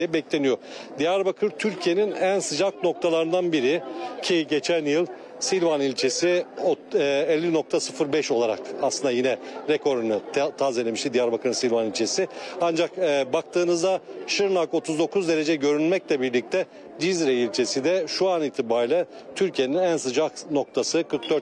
bekleniyor. Diyarbakır Türkiye'nin en sıcak noktalarından biri ki geçen yıl Silvan ilçesi 50.05 olarak aslında yine rekorunu tazelemişti Diyarbakır'ın Silvan ilçesi. Ancak baktığınızda Şırnak 39 derece görünmekle birlikte Cizre ilçesi de şu an itibariyle Türkiye'nin en sıcak noktası 44